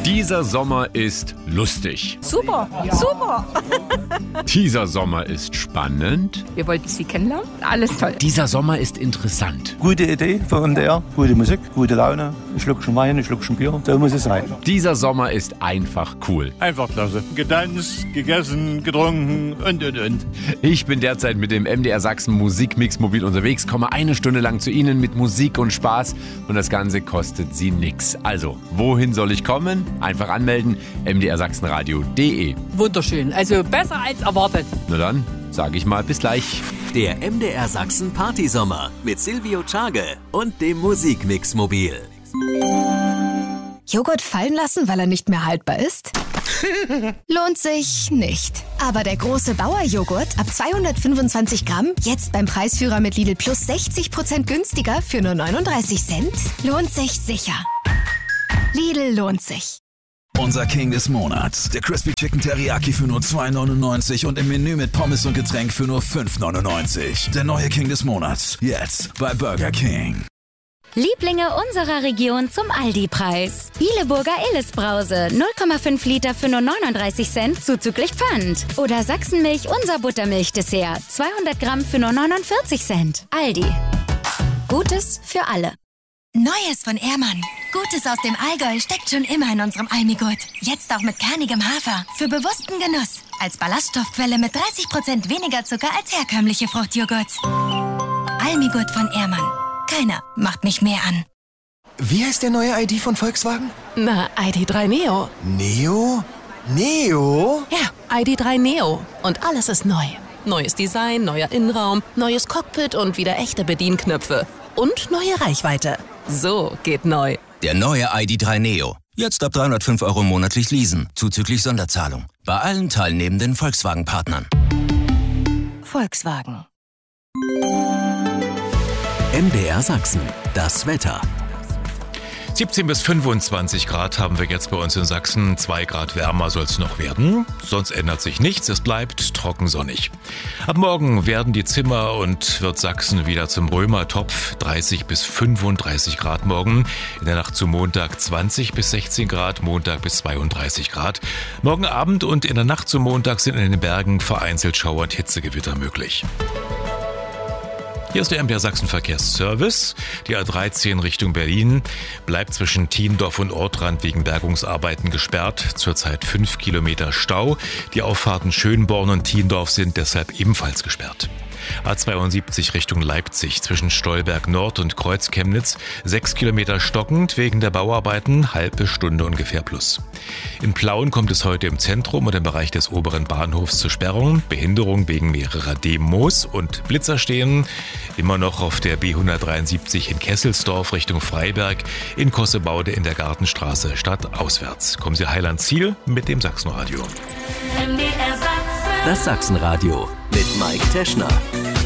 Dieser Sommer ist lustig. Super. Dieser Sommer ist spannend. Wir wollten Sie kennenlernen. Alles toll. Dieser Sommer ist interessant. Gute Idee von MDR, gute Musik, gute Laune, ein Schluckchen Wein, ein Schluckchen Bier, so muss es sein. Dieser Sommer ist einfach cool. Einfach klasse. Getanzt, gegessen, getrunken und. Ich bin derzeit mit dem MDR Sachsen Musikmix mobil unterwegs, komme eine Stunde lang zu Ihnen mit Musik und Spaß und das Ganze kostet Sie nix. Also, wohin soll ich kommen? Einfach anmelden, mdrsachsenradio.de. Wunderschön. Also besser als erwartet. Na dann, sage ich mal, bis gleich. Der MDR Sachsen Partysommer mit Silvio Czage und dem Musikmix mobil. Joghurt fallen lassen, weil er nicht mehr haltbar ist? Lohnt sich nicht. Aber der große Bauer-Joghurt ab 225 Gramm, jetzt beim Preisführer mit Lidl Plus 60% günstiger für nur 39 Cent, lohnt sich sicher. Lidl lohnt sich. Unser King des Monats. Der Crispy Chicken Teriyaki für nur 2,99 und im Menü mit Pommes und Getränk für nur 5,99. Der neue King des Monats. Jetzt bei Burger King. Lieblinge unserer Region zum Aldi-Preis. Bieleburger Illes-Brause, 0,5 Liter für nur 39 Cent, zuzüglich Pfand. Oder Sachsenmilch, unser Buttermilch-Dessert, 200 Gramm für nur 49 Cent. Aldi. Gutes für alle. Neues von Ehrmann. Gutes aus dem Allgäu steckt schon immer in unserem Almigurt. Jetzt auch mit kernigem Hafer. Für bewussten Genuss. Als Ballaststoffquelle mit 30% weniger Zucker als herkömmliche Fruchtjoghurts. Almigurt von Ehrmann. Keiner macht mich mehr an. Wie heißt der neue ID von Volkswagen? Na, ID.3 Neo. Neo? Neo? Ja, ID.3 Neo. Und alles ist neu. Neues Design, neuer Innenraum, neues Cockpit und wieder echte Bedienknöpfe. Und neue Reichweite. So geht neu. Der neue ID.3 Neo. Jetzt ab 305 € monatlich leasen, zuzüglich Sonderzahlung. Bei allen teilnehmenden Volkswagen-Partnern. Volkswagen. MDR Sachsen. Das Wetter. 17 bis 25 Grad haben wir jetzt bei uns in Sachsen. 2 Grad wärmer soll es noch werden. Sonst ändert sich nichts. Es bleibt trocken sonnig. Ab morgen werden die Zimmer und wird Sachsen wieder zum Römertopf. 30 bis 35 Grad morgen. In der Nacht zu Montag 20 bis 16 Grad. Montag bis 32 Grad. Morgen Abend und in der Nacht zu Montag sind in den Bergen vereinzelt Schauer und Hitzegewitter möglich. Hier ist der MDR Sachsen Verkehrsservice. Die A13 Richtung Berlin bleibt zwischen Thiendorf und Ortrand wegen Bergungsarbeiten gesperrt. Zurzeit 5 Kilometer Stau. Die Auffahrten Schönborn und Thiendorf sind deshalb ebenfalls gesperrt. A72 Richtung Leipzig zwischen Stolberg Nord und Kreuz-Chemnitz 6 Kilometer stockend wegen der Bauarbeiten, halbe Stunde ungefähr plus. In Plauen kommt es heute im Zentrum und im Bereich des oberen Bahnhofs zu Sperrungen, Behinderung wegen mehrerer Demos und Blitzer stehen. Immer noch auf der B173 in Kesselsdorf Richtung Freiberg, in Kossebaude in der Gartenstraße stadtauswärts. Kommen Sie heil ans Ziel mit dem Sachsenradio. Das Sachsenradio mit Mike Teschner.